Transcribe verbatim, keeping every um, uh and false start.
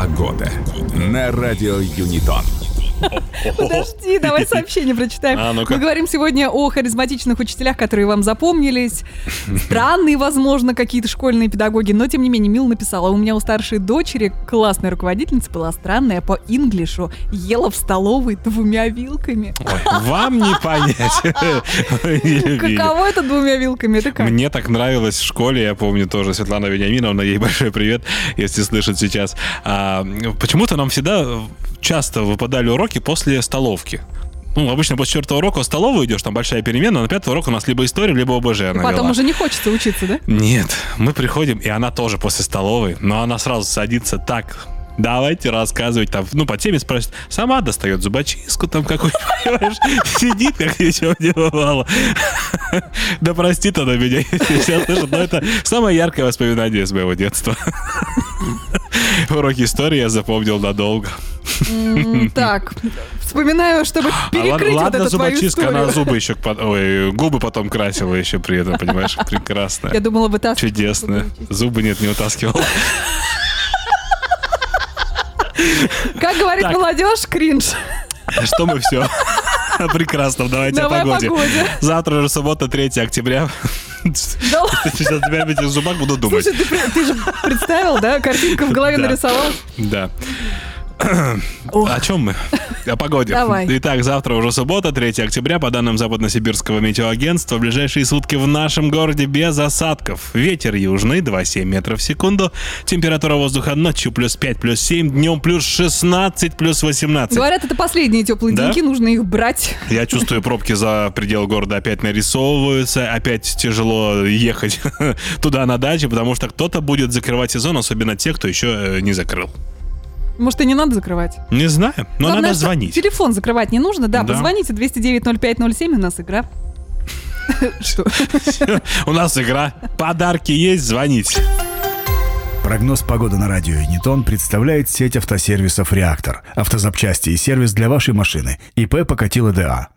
Погода на радио Юнитон. Подожди, давай сообщение прочитаем. А, ну-ка. Мы говорим сегодня о харизматичных учителях, которые вам запомнились. Странные, возможно, какие-то школьные педагоги, но тем не менее, Мила написала: у меня у старшей дочери классная руководительница была странная по инглишу, ела в столовой двумя вилками. Ой, вам не понять. Каково это двумя вилками? Это как? Мне так нравилось в школе, я помню тоже, Светлана Вениаминовна, ей большой привет, если слышит сейчас. А, почему-то нам всегда часто выпадали уроки после столовки. Ну, обычно после четвертого урока в столовую идешь, там большая перемена, а на пятый урок у нас либо история, либо ОБЖ она вела. Потом уже не хочется учиться, да? Нет, мы приходим, и она тоже после столовой, но она сразу садится так: давайте рассказывать, там, ну, по теме спросит, сама достает зубочистку там какую-то, понимаешь, сидит, как ничего не бывало. Да простит она меня, если сейчас слышит, но это самое яркое воспоминание из моего детства. Уроки истории я запомнил надолго. Так, вспоминаю, чтобы перекрыть вот эту твою историю. Ладно, она зубы еще, ой, губы потом красила еще при этом, понимаешь, прекрасно. Я думала, вытаскивала. Чудесно. Зубы нет, не вытаскивала. Как говорит Так. молодежь, кринж. Что мы все? Прекрасно, давайте Давай о погоде. о погоде. Завтра уже суббота, третьего октября. Да Сейчас тебя в этих зубах буду думать. Слушай, ты, при- ты же представил, да? Картинку в голове Да. нарисовал. Да. О чем мы? О погоде. Давай. Итак, завтра уже суббота, третьего октября. По данным Западно-Сибирского метеоагентства, в ближайшие сутки в нашем городе без осадков. Ветер южный два целых семь метров в секунду. Температура воздуха ночью плюс пять, плюс семь. Днем плюс шестнадцать, плюс восемнадцать. Говорят, это последние теплые Да? деньки, нужно их брать. Я чувствую, пробки за пределы города опять нарисовываются. Опять тяжело ехать туда на дачу, потому что кто-то будет закрывать сезон, особенно те, кто еще э, не закрыл. Может, и не надо закрывать? Не знаю, но Главное, надо что звонить. Телефон закрывать не нужно, да, Да. позвоните двести девять ноль пять ноль семь, у нас игра. Что? У нас игра. Подарки есть, звоните. Прогноз погоды на радио Юнитон представляет сеть автосервисов «Реактор». Автозапчасти и сервис для вашей машины. ИП Покатило ДА.